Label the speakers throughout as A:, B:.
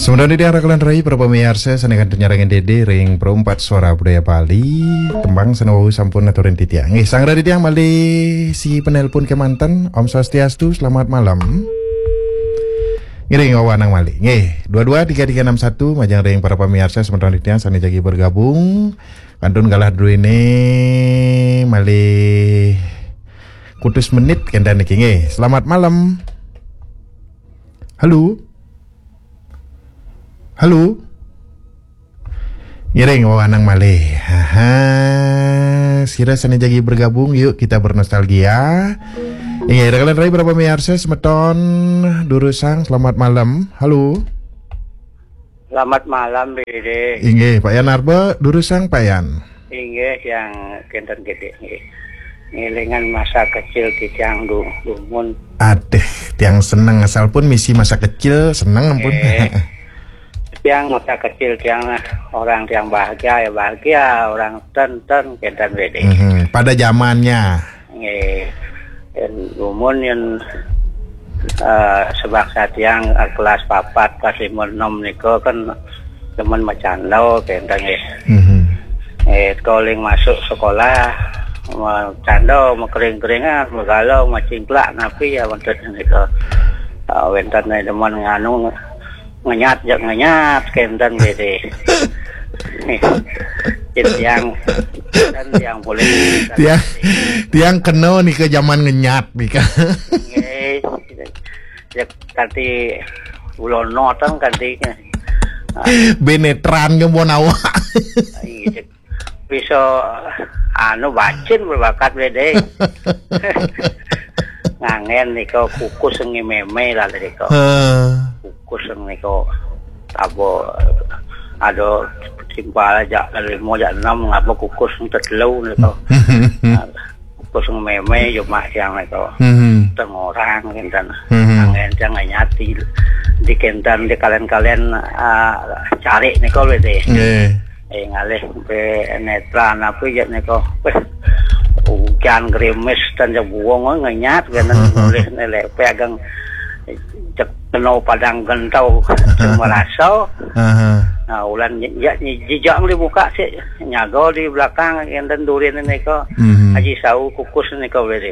A: Sementara di arah kalian rai para pemirsa sanekan penyarangan dede ring perempat suara budaya Bali tembang senawu sampun aturin titiang. Sang dari tiang Bali si penelpon kemanten Om Swastiastu selamat malam. Ngiring wawanang Mali. Nggih, 223361 majang ring para pemirsa sementara di tiang sane jagi bergabung. Kantun galah dulu ini Mali kutus menit kendan iki nggih. Selamat malam. Halo. Halo. Ngiring wawanang Mali. Sira sane jagi bergabung yuk kita bernostalgia. Ingat kalian rai berapa miarsa semeton durusang selamat malam. Halo.
B: Selamat malam Dede.
A: Inggih Pak Yan Arba durusang Pak Yan.
B: Inggih yang kenten gede nggih. Ngilingan masa kecil di tiang dumun.
A: Adeh, tiang seneng asal pun misi masa kecil seneng ampun.
B: Tiang masa kecil tiang orang yang bahagia ya bahagia, orang ten kenten Dede.
A: Pada zamannya.
B: Nggih. Dumun yang sebangsa tiang kelas 4 kelas 5 6 niko kan teman macandau kenten nggih. Calling masuk sekolah macandau kering-keringan magalau macingklak napi ya wonten niko. Wonten teman nganu ngenyat kenten gede. Tiang boleh
A: tiang kena nih ke zaman ngenyat nih kan.
B: Kanti ulon notan kanti
A: benetran ke bonawa.
B: Bisa anu bacin berbakat bede. Ngangen niko kukus ngi meme lah niko. Kukus niko abo ada timpal aja dari mau jak 6 ngapa kukus terlalu niko. Kukus meme cuma yang niko. Orang kentan. Ngangen jangan nyati di kentan di kalian cari niko bede. Ngalih be netran apa ya niko. Hujan gerimis dan buang ngenyat kan boleh nilai pegang kena padang gentau merasa. Nah ulan jejak di buka sih nyago di belakang yang dan durin niko haji sau kukus niko beri.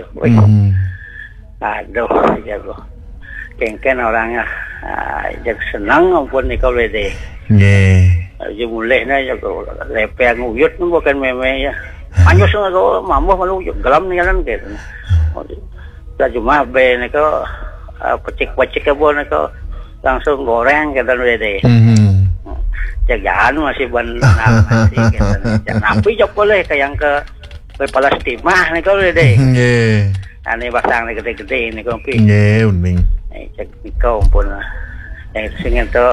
B: Aduh jago kengken orangnya jag senang ampun niko beri. Jadi mulainya jago lepeng uyut bukan meme ya. Anyos nga mamo malu gelam ni kan gitu. Sa cuma be niko pecik-pecik ke bon niko langsung goreng gitu deh. Jagaan masih ban masih gitu. Napi jok boleh kayak ke Palestina niko deh. Nggih. Ane pasang gede-gede niko pi.
A: Nggih, uning.
B: Cek niko pun. Yang sing ento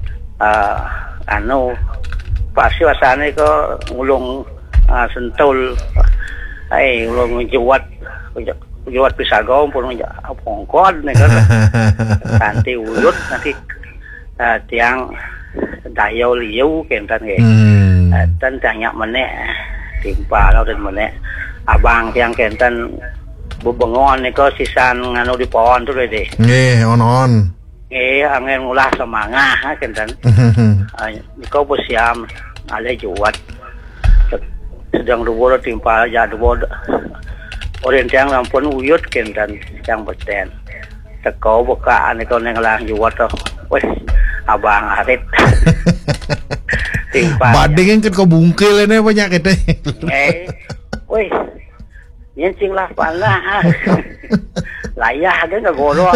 B: anu pasti wasane ko ngulung sentul ulung juwat pisagong pun pongkod nih kan nanti uyut nanti tiang dayau liu kentan ge dan tanya menek timpa lo dan menek abang tiang kentan bebengon nih ko sisan nganu di pohon tuh deh
A: on
B: angin ngulah semangah kentan kau bersiam ada juwat sedang dua timpa aja dua orang yang lampun uyut kentan yang beten teko bukaan itu nengelang juwat tuh wes abang arit timpa
A: badengin kan kau bungkil ini banyak itu
B: wes nyencing lah panah layah kan gak gorok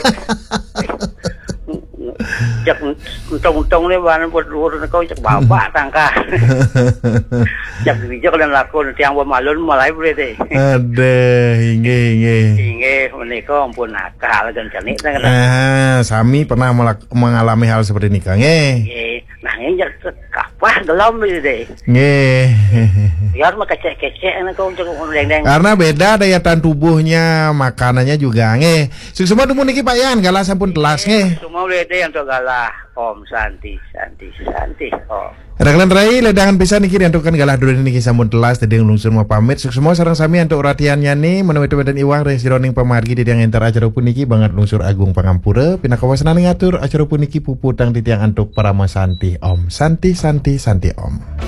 B: jak untung ni ban buat luar kau jak bapak tangka jak bijak dan lakon tiang malun mulai boleh deh
A: ada hingga
B: menikah ampun nakal dan canik kan
A: sami pernah mengalami hal seperti ini kang
B: nah ini jak kapah dalam deh biar mah kecek-kecek kau jak deng-deng
A: karena beda daya tahan tubuhnya makanannya juga semua temu niki Pak Yan galah sampun telas
B: semua boleh deh untuk galah Om Santi. Oh.
A: Raglan rai ledangan pisan niki diantukan galah dulu niki sampun telas tadi nglungsur mau pamit semua sareng sami untuk ratiannya nih menawi dan iwang reng sironing pamargi di tiang entar acara puniki banget lungsur agung pangampura pinakawasanan ngatur acara puniki puputang di tiang antuk para santi om santi om.